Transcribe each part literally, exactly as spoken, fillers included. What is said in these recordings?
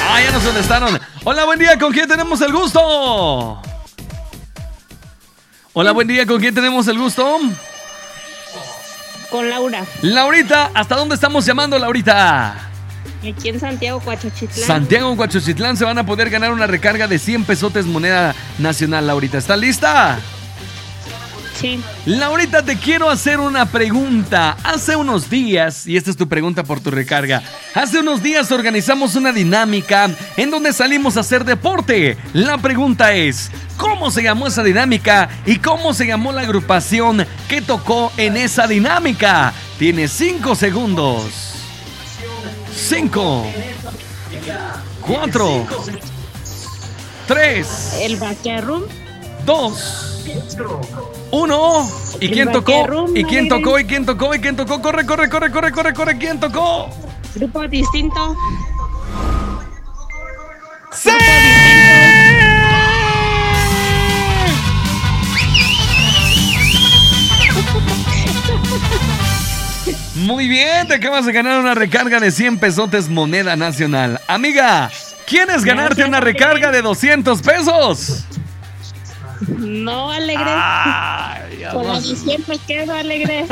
Ah, ya nos contestaron. Hola, buen día, ¿con quién tenemos el gusto? Hola, buen día, ¿con quién tenemos el gusto? Con Laura. Laurita, ¿hasta dónde estamos llamando, Laurita? Aquí en Santiago, Coachochitlán. Santiago, Coachochitlán, se van a poder ganar una recarga de cien pesotes moneda nacional, Laurita. ¿Estás lista? Sí. Laurita, te quiero hacer una pregunta. Hace unos días, y esta es tu pregunta por tu recarga, hace unos días organizamos una dinámica en donde salimos a hacer deporte. La pregunta es, ¿cómo se llamó esa dinámica y cómo se llamó la agrupación que tocó en esa dinámica? Tienes cinco segundos. Cinco. Cuatro. Tres. El Vaquerrum. Dos. Uno. ¿Y quién tocó? ¿Y quién tocó? ¿Y quién tocó? ¿Y quién tocó? Corre, corre, corre, corre, corre, corre. ¿Quién tocó? Grupo Distinto. ¡Sí! Muy bien, te acabas de ganar una recarga de cien pesotes moneda nacional. Amiga, ¿quieres ganarte una recarga de doscientos pesos? No, Alegre. Ay, Con la de siempre quedo, Alegre.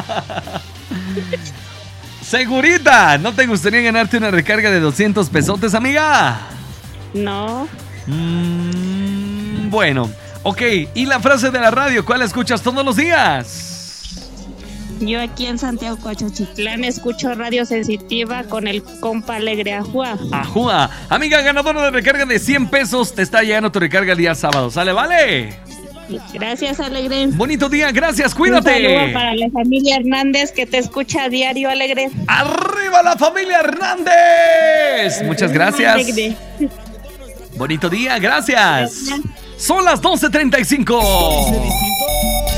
Segurita, ¿no te gustaría ganarte una recarga de doscientos pesotes, amiga? No. Mm, bueno, ok. ¿Y la frase de la radio, cuál escuchas todos los días? Yo aquí en Santiago, Coachochitlán, escucho Radio Sensitiva con el compa Alegre Ajúa. Ajúa. Amiga ganadora de recarga de cien pesos, te está llegando tu recarga el día sábado. ¿Sale, vale? Gracias, Alegre. Bonito día, gracias, cuídate. Un saludo para la familia Hernández que te escucha a diario, Alegre. ¡Arriba la familia Hernández! Muchas gracias. Alegre. Bonito día, gracias. Son las doce treinta y cinco.